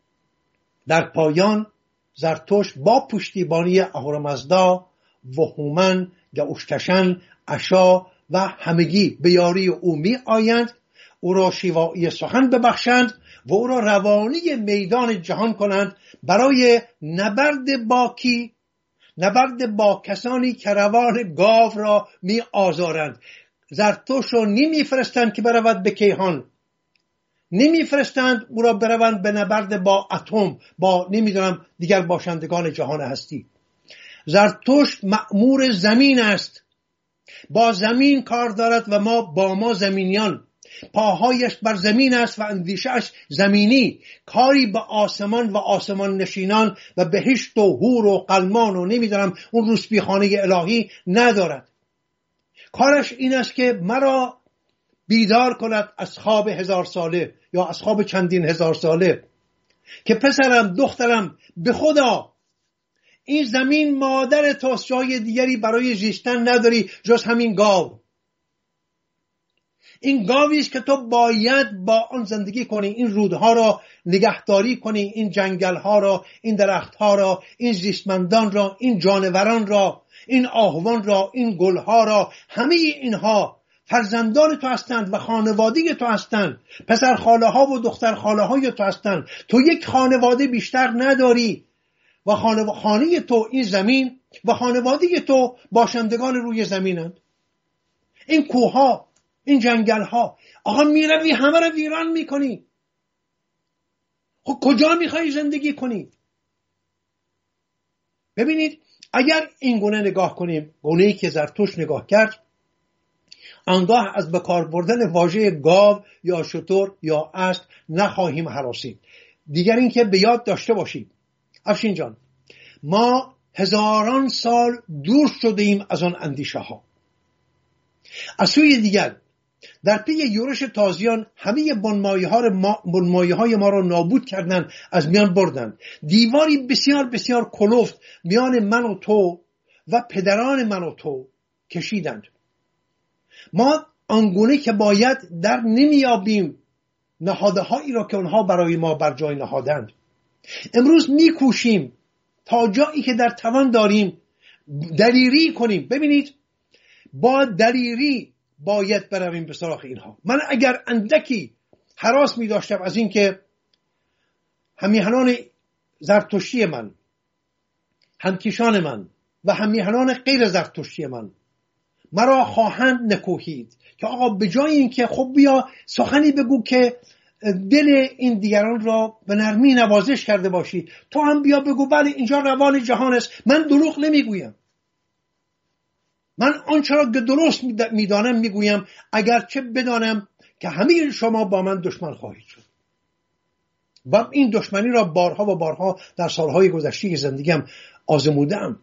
در پایان زرتشت با پشتیبانی اهورامزدا و هومن، گوشتشن، اشا و همگی به یاری او می آیند، او را شیوایی سخن ببخشند و او را روانی میدان جهان کنند برای نبرد با کی؟ نبرد با کسانی که روان گاو را می آزارند. زرتشت را نمی فرستند که برود به کیهان، نمی فرستند او را بروند به نبرد با اتم، با نمیدونم دیگر باشندگان جهان هستی. زرتشت مأمور زمین است، با زمین کار دارد و ما با ما زمینیان. پاهایش بر زمین است و اندیشه‌اش زمینی، کاری به آسمان و آسمان نشینان و بهشت و حور و قلمان و نمیدونم اون روسپیخانه الهی ندارد. کارش این است که مرا بیدار کند از خواب هزار ساله یا از خواب چندین هزار ساله که پسرم، دخترم، به خدا این زمین مادر توست، جای دیگری برای زیستن نداری جز همین گاو. این گاوی است که تو باید با آن زندگی کنی، این رودها را نگهداری کنی، این جنگلها را، این درختها را، این زیستمندان را، این جانوران را، این آهوان را، این گلها را. همه اینها فرزندان تو هستند و خانواده تو هستند، پسر خاله ها و دختر خاله های تو هستند. تو یک خانواده بیشتر نداری و خانه تو این زمین و خانواده تو باشندگان روی زمینند. این کوها، این جنگل ها، آقا میروی همه رو ویران میکنی. خب کجا میخوای زندگی کنی؟ ببینید اگر این گونه نگاه کنیم، گونه‌ای که زرتشت نگاه کرد، آنگاه از بکار بردن واژه گاو یا شتر یا اسب نخواهیم هراسید. دیگر این که به یاد داشته باشید افشین جان، ما هزاران سال دور شده ایم از آن اندیشه ها. از سوی دیگر در پی یورش تازیان همه بنمایه ها ما بنمایه های ما را نابود کردند، از میان بردند. دیواری بسیار بسیار کلفت میان من و تو و پدران من و تو کشیدند. ما آنگونه که باید در نمیابیم نهاده هایی را که اونها برای ما بر جای نهادند. امروز میکوشیم تا جایی که در توان داریم دلیری کنیم. ببینید با دلیری باید برویم به سراغ اینها. من اگر اندکی هراس می داشتم از این که همیهنان زرتشتی من، همکیشان من و همیهنان غیر زرتشتی من مرا خواهند نکوهید که آقا به جای این که خب بیا سخنی بگو که دل این دیگران را به نرمی نوازش کرده باشی، تو هم بیا بگو بله اینجا روان جهان است. من دروغ نمیگویم، من آنچه را که درست میدانم میگویم، اگرچه بدانم که همه شما با من دشمن خواهید شد. و این دشمنی را بارها و بارها در سالهای گذشته زندگیم آزمودم.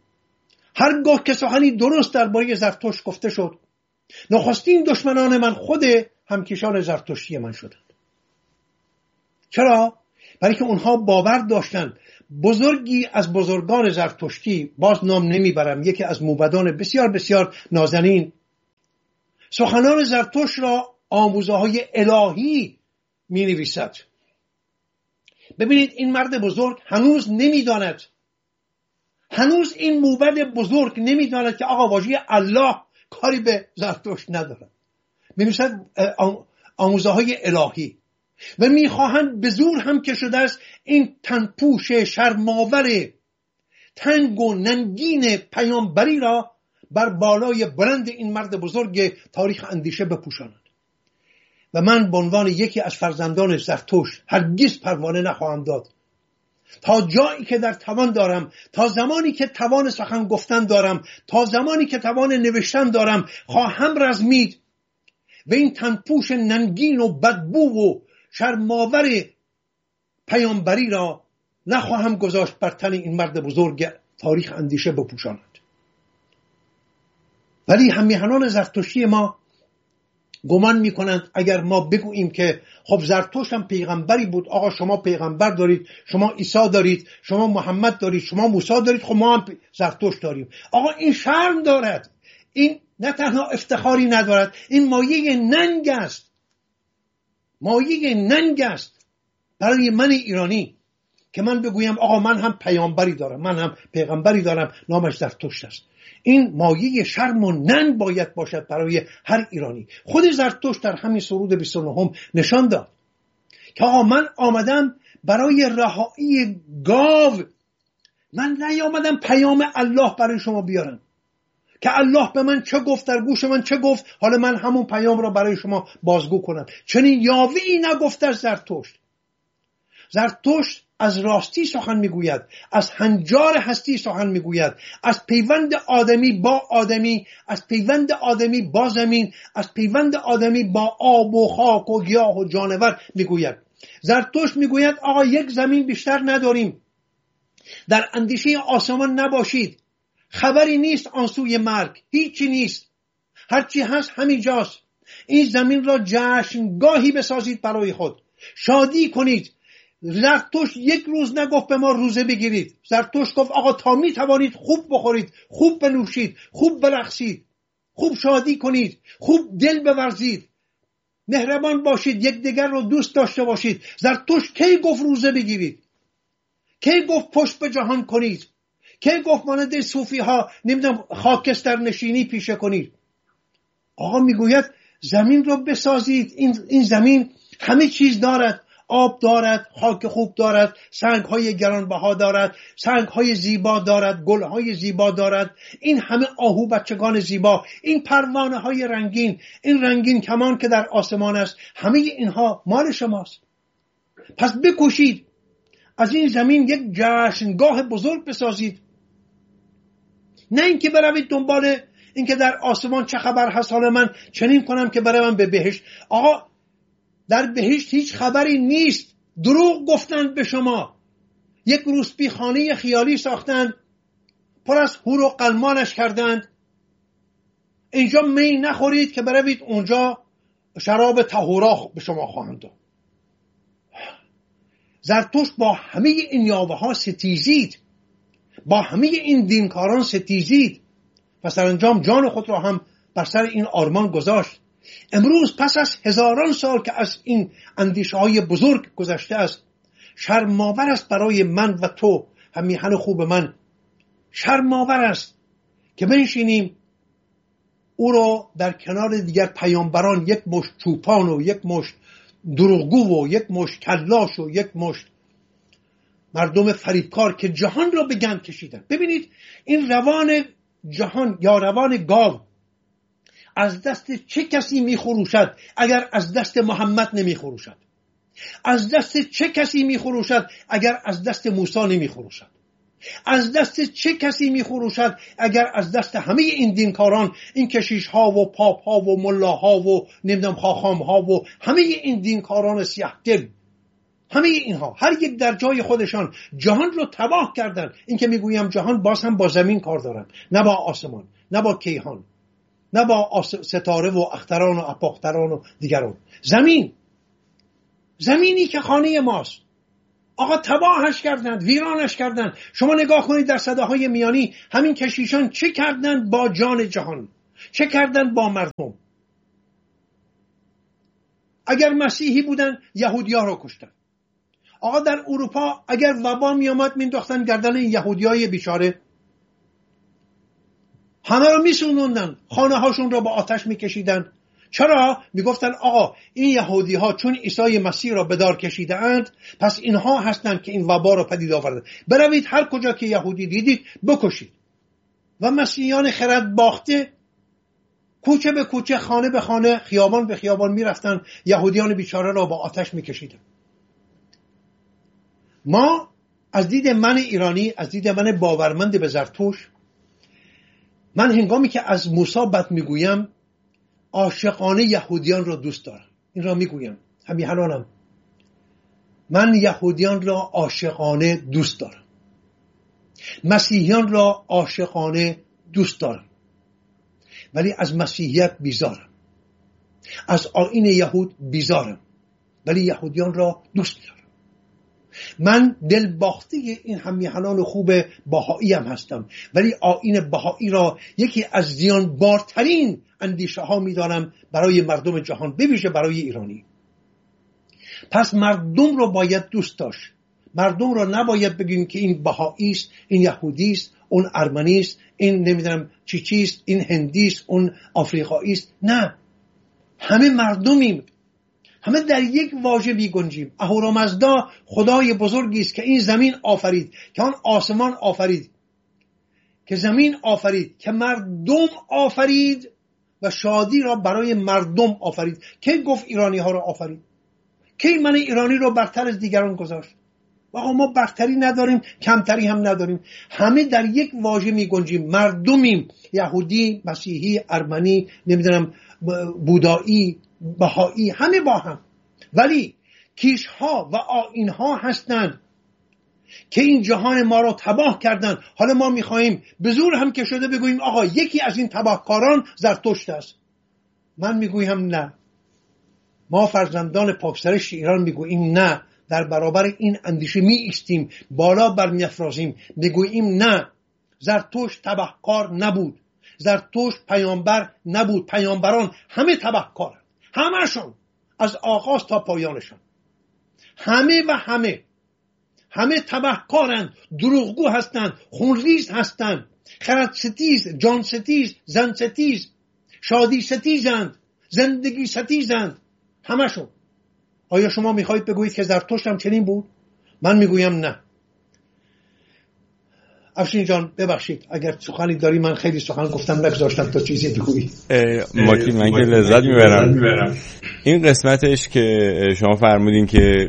هرگاه که سخنی درست درباره زرتشت گفته شد، نخستین دشمنان من خود همکیشان زرتشتی من شدند. چرا؟ برای که اونها باور داشتند بزرگی از بزرگان زرتشتی، باز نام نمیبرم، یکی از موبدان بسیار بسیار نازنین، سخنان زرتشت را آموزه های الهی می نویسد. ببینید این مرد بزرگ هنوز نمیداند، هنوز این موبد بزرگ نمیداند که آقا واژه الله کاری به زرتشت ندارد. می نویسد آموزه های الهی و میخواهند به زور هم که شده است این تنپوش شرماور تنگ و ننگین پیامبری را بر بالای بلند این مرد بزرگ تاریخ اندیشه بپوشانند. و من به عنوان یکی از فرزندان زرتشت هرگز پروانه نخواهم داد. تا جایی که در توان دارم، تا زمانی که توان سخن گفتن دارم، تا زمانی که توان نوشتن دارم، خواهم رزمید و این تنپوش ننگین و بدبو و شرماور پیامبری را نخواهم گذاشت بر تن این مرد بزرگ تاریخ اندیشه بپوشاند. ولی همیهنان زرتشتی ما گمان میکنند اگر ما بگوییم که خب زرتشت هم پیغمبری بود، آقا شما پیغمبر دارید، شما عیسی دارید، شما محمد دارید، شما موسی دارید، خب ما هم زرتشت داریم، آقا این شرم دارد، این نه تنها افتخاری ندارد، این مایه ننگ است، مایه ننگ است برای من ایرانی که من بگویم آقا من هم پیامبری دارم، من هم پیغمبری دارم، نامش زرتشت است. این مایه شرم و ننگ باید باشد برای هر ایرانی. خود زرتشت در همین سرود بیست و نهم نشان داد که آقا من آمدم برای رهایی گاو، من نیامدم پیام الله برای شما بیارم که الله به من چه گفت، در گوش من چه گفت، حالا من همون پیام را برای شما بازگو کنم. چنین یاوه‌ای نگفت از زرتشت. زرتشت از راستی سخن میگوید، از هنجار هستی سخن میگوید، از پیوند آدمی با آدمی، از پیوند آدمی با زمین، از پیوند آدمی با آب و خاک و گیاه و جانور میگوید. زرتشت میگوید آقا یک زمین بیشتر نداریم، در اندیشه آسمان نباشید، خبری نیست آن سوی مرگ، هیچی نیست، هرچی هست همینجاست. این زمین را جشنگاهی بسازید برای خود، شادی کنید. زرتشت یک روز نگفت به ما روزه بگیرید، زرتشت گفت آقا تا می توانید خوب بخورید، خوب بنوشید، خوب برقصید، خوب شادی کنید، خوب دل بورزید، مهربان باشید، یکدیگر رو دوست داشته باشید. زرتشت کی گفت روزه بگیرید؟ کی گفت پشت به جهان کنید؟ کی گفت مانند صوفی ها نمیدونم خاکستر نشینی پیشه کنید؟ آقا میگوید زمین رو بسازید، این این زمین همه چیز دارد، آب دارد، خاک خوب دارد، سنگ های گرانبها دارد، سنگ های زیبا دارد، گل های زیبا دارد، این همه آهو بچگان زیبا، این پروانه های رنگین، این رنگین کمان که در آسمان است، همه اینها مال شماست. پس بکوشید از این زمین یک جشنگاه بزرگ بسازید، نه اینکه بروید دنبال اینکه در آسمان چه خبر هست، حالا من چنین کنم که بروم به بهشت. آقا در بهشت هیچ خبری نیست، دروغ گفتند به شما، یک روسپی خانه خیالی ساختند، پر از حور و قلمانش کردند، اینجا می نخورید که بروید اونجا شراب طهورا به شما خواهند داد. زرتشت با همه این یاوه ها ستیزید، با همه این دینکاران ستیزید و سرانجام جان خود را هم بر سر این آرمان گذاشت. امروز پس از هزاران سال که از این اندیشه های بزرگ گذشته است، شرم‌آور است برای من و تو همیهن خوب من، شرم‌آور است که بنشینیم او را در کنار دیگر پیامبران یک مشت چوپان و یک مشت دروغگو و یک مشت کلاش و یک مشت مردم فریبکار که جهان را به گند کشیدن. ببینید این روان جهان یا روان گاو از دست چه کسی می خروشد اگر از دست محمد نمی خروشد؟ از دست چه کسی می خروشد اگر از دست موسی نمی خروشد؟ از دست چه کسی می خروشد اگر از دست همه این دینکاران، این کشیش ها و پاپ ها و ملا ها و نمیدونم خاخام ها و همه این دینکاران سیاه دل، همه اینها هر یک در جای خودشان جهان رو تباه کردن. این که میگویم جهان باز هم با زمین کار دارن، نه با آسمان، نه با کیهان، نه با ستاره و اختران و اپاختران و دیگران. زمین، زمینی که خانه ماست آقا تباهش کردند، ویرانش کردند. شما نگاه کنید در سده‌های میانی همین کشیشان چه کردند با جان جهان، چه کردند با مردم. اگر مسیحی بودن یهودی‌ها رو کشتن. آقا در اروپا اگر وبا می آمد مینداختن گردن این یهودیای بیچاره، همه رو میسوزوندن، خانه هاشون رو با آتش میکشیدن. چرا؟ میگفتن آقا این یهودی ها چون عیسی مسیح را به دار کشیده اند، پس اینها هستند که این وبا را پدید آوردن. بروید هر کجا که یهودی دیدید بکشید. و مسیحیان خرد باخته کوچه به کوچه، خانه به خانه، خیابان به خیابان میرفتن، یهودیان بیچاره را با آتش میکشیدن. ما از دید من ایرانی، از دید من باورمند به زرتوش، من هنگامی که از موسی بد میگویم عاشقانه یهودیان را دوست دارم. این را میگویم همین الانم، من یهودیان را عاشقانه دوست دارم، مسیحیان را عاشقانه دوست دارم، ولی از مسیحیت بیزارم، از آیین یهود بیزارم، ولی یهودیان را دوست دارم. من دل باخته این همیهنان خوب بهایی هم هستم، ولی آیین بهایی را یکی از زیان بارترین اندیشه ها میدانم برای مردم جهان، بویژه برای ایرانی. پس مردم رو باید دوست داشت. مردم رو نباید بگیم که این بهایی است، این یهودی است، اون ارمنی است، این نمیدونم چی چیست، این هندی است، اون آفریقایی است. نه، همه مردمیم، همه در یک واژه میگنجیم. اهورامزدا خدای بزرگی است که این زمین آفرید، که آن آسمان آفرید، که زمین آفرید، که مردم آفرید و شادی را برای مردم آفرید. کی گفت ایرانی ها را آفرید؟ کی من ایرانی را برتر از دیگران گذاشت؟ واقعا ما برتری نداریم، کمتری هم نداریم، همه در یک واژه میگنجیم، مردمیم، یهودی، مسیحی، ارمنی، نمیدونم بودایی، بهایی، همه با هم. ولی کیشها و آیینها هستند که این جهان ما را تباه کردند. حالا ما میخواهیم به زور هم که شده بگوییم آقا یکی از این تباهکاران زرتشت است. من میگویم نه، ما فرزندان پاکسرشت ایران میگوییم نه، در برابر این اندیشه می ایستیم، بالا بر میافرازیم، میگوییم نه، زرتشت تباهکار نبود، زرتشت پیامبر نبود، پیامبران همه تباهکارند، همه‌شون از آغاز تا پایانشون، همه و همه همه تباهکارند، دروغگو هستند، خونریز هستند، خرد ستیز، جان ستیز، زن ستیز، شادی ستیزند، زندگی ستیزند، همه‌شون. آیا شما میخواهید بگویید که زرتشت هم چنین بود؟ من میگویم نه. افشین جان ببخشید اگر سخنی داری، من خیلی سخن گفتم نگذاشتم تا چیزی بگویی. ما که من که لذت میبرم. این قسمتش که شما فرمودین که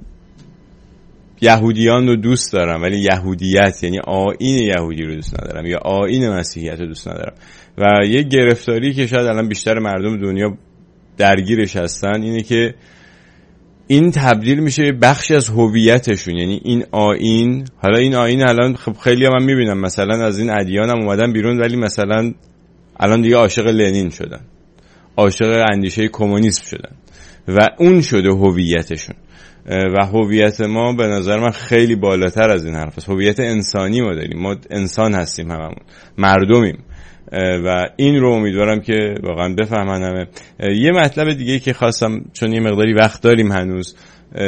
یهودیان رو دوست دارم ولی یهودیت یعنی آیین یهودی رو دوست ندارم یا آیین مسیحیت رو دوست ندارم، و یه گرفتاری که شاید الان بیشتر مردم دنیا درگیرش هستن اینه که این تبدیل میشه بخشی از هویتشون. یعنی این آیین، حالا این آیین الان خب خیلی هم من میبینم مثلا از این ادیان هم اومدن بیرون، ولی مثلا الان دیگه عاشق لنین شدن، عاشق اندیشه کمونیسم شدن و اون شده هویتشون. و هویت ما به نظر من خیلی بالاتر از این حرف است. هویت انسانی ما داریم، ما انسان هستیم، هممون مردمیم و این رو امیدوارم که واقعا بفهمن همه. یه مطلب دیگه که خواستم، چون یه مقداری وقت داریم هنوز،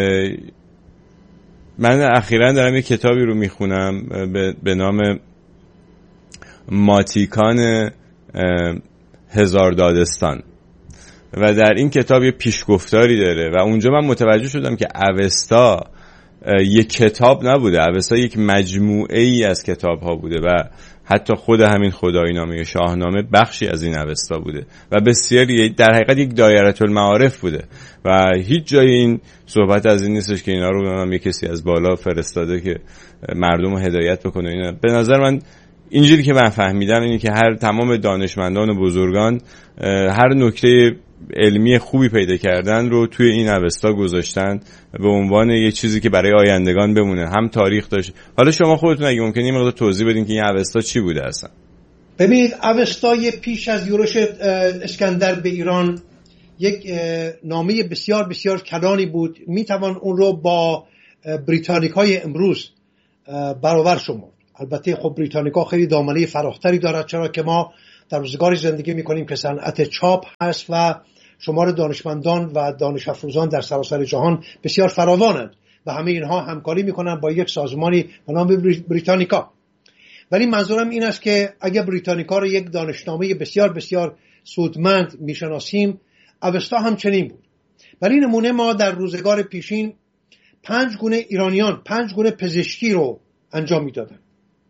من اخیراً دارم یه کتابی رو میخونم به نام ماتیکان هزار دادستان و در این کتاب یه پیشگفتاری داره و اونجا من متوجه شدم که اوستا یک کتاب نبوده، اوستا یک مجموعه ای از کتاب ها بوده و حتی خود همین خدایی نامه شاهنامه بخشی از این اوستا بوده و بسیاری در حقیقت یک دایره المعارف بوده و هیچ جای این صحبت از این نیستش که اینا رو هم یک کسی از بالا فرستاده که مردم رو هدایت بکنه. اینا به نظر من اینجوری که من فهمیدم اینه که هر تمام دانشمندان و بزرگان هر نکته علمی خوبی پیدا کردن رو توی این اوستا گذاشتن به عنوان یه چیزی که برای آیندگان بمونه. هم تاریخ داشت. حالا شما خودتون اگه ممکنه یه مقدار توضیح بدین که این اوستا چی بوده اصلا؟ ببینید اوستای پیش از یورش اسکندر به ایران یک نامه بسیار بسیار کلانی بود. میتوان اون رو با بریتانیکای امروز برابر شمرد. البته خب بریتانیکا خیلی دامنه فراختری دارد، چرا که ما در روزگاری زندگی میکنیم که صنعت چاپ هست و شمار دانشمندان و دانش افروزان در سراسر جهان بسیار فراوانند و همه اینها همکاری میکنن با یک سازمانی به نام بریتانیکا. ولی منظورم این است که اگر بریتانیکا رو یک دانشنامه بسیار بسیار سودمند میشناسیم، اوستا هم چنین بود. برای نمونه ما در روزگار پیشین پنج گونه ایرانیان پنج گونه پزشکی رو انجام میدادن.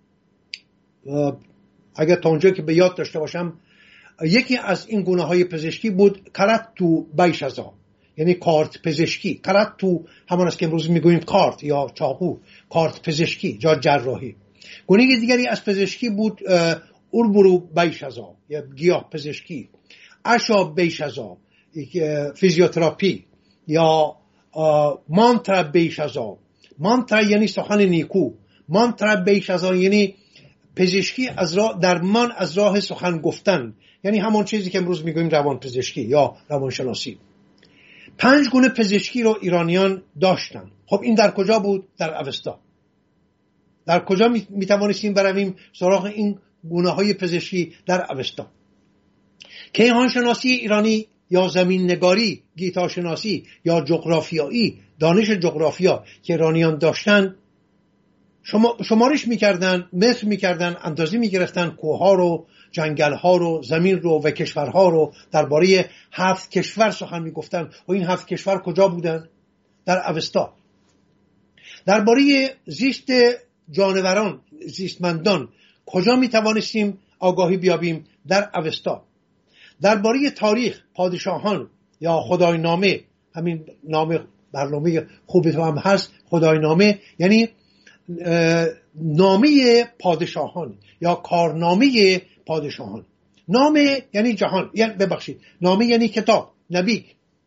اگر تا اونجا که به یاد داشته باشم، یکی از این گونه های پزشکی بود کرات تو بیشازا، یعنی کارت پزشکی. کرات تو همان است که امروز میگوییم کارت یا چاقو، کارت پزشکی یا جراحی. گونه دیگری از پزشکی بود اوربرو بیشازا یا گیاه پزشکی، اشا بیشازا فیزیوتراپی یا مانترا بیشازا. مانترا یعنی سخن نیکو، مانترا بیشازا یعنی پزشکی از راه درمان از راه سخن گفتن، یعنی همون چیزی که امروز میگوییم روان پزشکی یا روانشناسی. پنج گونه پزشکی رو ایرانیان داشتن. خب این در کجا بود؟ در اوستا. در کجا میتوانستیم برویم سراغ این گونه های پزشکی؟ در اوستا. کیهان شناسی ایرانی یا زمین نگاری، گیتا شناسی یا جغرافیایی، دانش جغرافیا که ایرانیان داشتن، شما شمارش میکردن، متر میکردن، اندازه میگرفتن کوهها رو، جنگلها رو، زمین رو و کشورها رو. درباره هفت کشور سخن میگفتن. و این هفت کشور کجا بودن؟ در اوستا. درباره زیست جانوران، زیستمندان کجا میتوانستیم آگاهی بیابیم؟ در اوستا. درباره تاریخ، پادشاهان یا خداینامه، همین نام برنامه خوبی تو هم هست، خداینامه یعنی نامه پادشاهان یا کارنامه پادشاهان. نامه یعنی جهان، یعنی ببخشید نامه یعنی کتاب، نبی.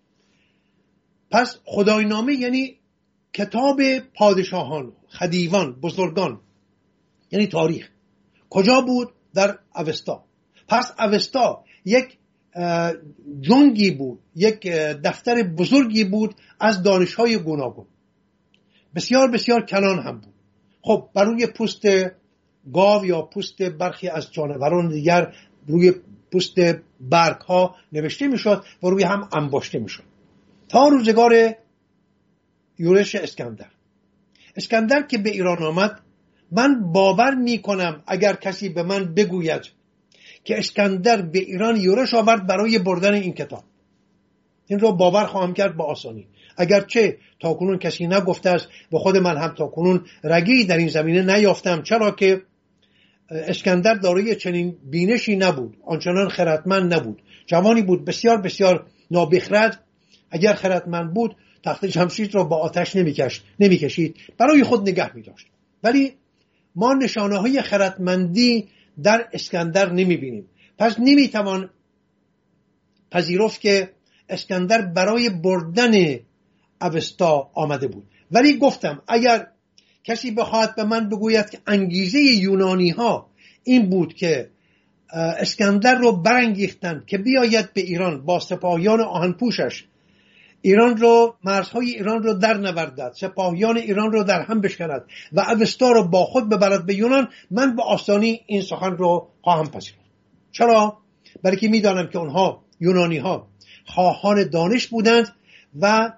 پس خداینامه یعنی کتاب پادشاهان، خدیوان، بزرگان، یعنی تاریخ. کجا بود؟ در اوستا. پس اوستا یک جنگی بود، یک دفتر بزرگی بود از دانش‌های گوناگون، بسیار بسیار کلان هم بود. خب بر روی پوست گاو یا پوست برخی از جانوران دیگر، روی پوست برگ ها نوشته میشد و روی هم انباشته میشد تا روزگار یورش اسکندر. اسکندر که به ایران آمد، من باور میکنم اگر کسی به من بگوید که اسکندر به ایران یورش آورد برای بردن این کتاب، این رو باور خواهم کرد با آسانی. اگرچه تاکنون کسی نگفته است و خود من هم تاکنون رگی در این زمینه نیافتم، چرا که اسکندر دارای چنین بینشی نبود، آنچنان خردمند نبود. جوانی بود بسیار بسیار نابخرد. اگر خردمند بود تخت جمشید را با آتش نمیکشید نمیکشید برای خود نگه می‌داشت. ولی ما نشانه های خردمندی در اسکندر نمی‌بینیم. پس نمی‌توان پذیرفت که اسکندر برای بردن اوستا آمده بود. ولی گفتم اگر کسی بخواهد به من بگوید که انگیزه یونانی ها این بود که اسکندر رو برانگیختند که بیاید به ایران با سپاهیان آهنپوشش، ایران رو، مرزهای ایران رو در نوردد، سپاهیان ایران رو در هم بشکند و اوستا رو با خود ببرد به یونان، من به آسانی این سخن رو خواهم پذیرفت. چرا؟ برای که میدانم که اونها یونانی ها خواهان دانش بودند و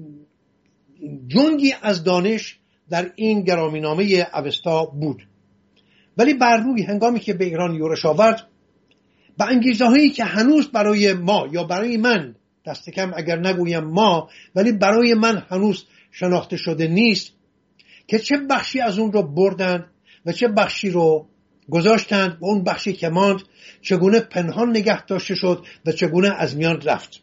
جنگی از دانش در این گرامینامه اوستا بود. ولی بر روی هنگامی که به ایران یورش آورد، به انگیزه هایی که هنوز برای ما یا برای من، دست کم اگر نگویم ما، ولی برای من هنوز شناخته شده نیست که چه بخشی از اون رو بردن و چه بخشی رو گذاشتند و اون بخشی که ماند چگونه پنهان نگه داشته شد و چگونه از میان رفت.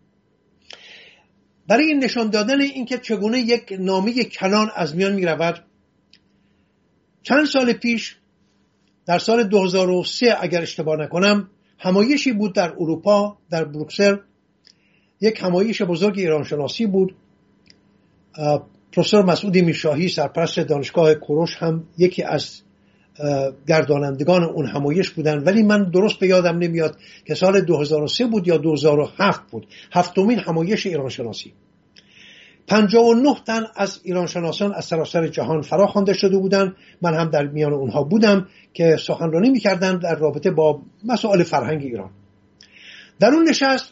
برای نشان دادن اینکه چگونه یک نامه کلان از میان می رود، چند سال پیش در سال دو هزار و سه اگر اشتباه نکنم همایشی بود در اروپا، در بروکسل. یک همایش بزرگ ایرانشناسی بود. پروفسور مسعود میرشاهی سرپرست دانشگاه کوروش هم یکی از گردانندگان اون همایش بودن، ولی من درست به یادم نمیاد که سال دو هزار و سه بود یا دو هزار و هفت بود، هفتمین همایش ایرانشناسی. پنجاه و نه تن از ایرانشناسان از سراسر جهان فرا خوانده شده بودند. من هم در میان اونها بودم که سخنرانی می‌کردند در رابطه با مسائل فرهنگ ایران. در اون نشست